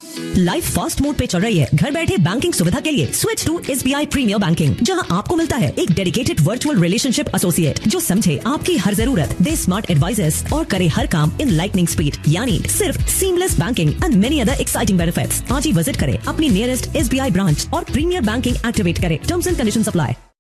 Life fast mode पे चल रही है। घर बैठे बैंकिंग सुविधा के लिए switch to SBI premiere banking, जहां आपको मिलता है एक डेडिकेटेड वर्चुअल रिलेशनशिप एसोसिएट जो समझे आपकी हर जरूरत, दे स्मार्ट एडवाइजर्स और करे हर काम इन लाइटनिंग स्पीड, यानी सिर्फ seamless banking and many other exciting benefits. आज ही विजिट करें अपनी नियरेस्ट SBI ब्रांच और प्रीमियर बैंकिंग एक्टिवेट करें। Terms and conditions apply.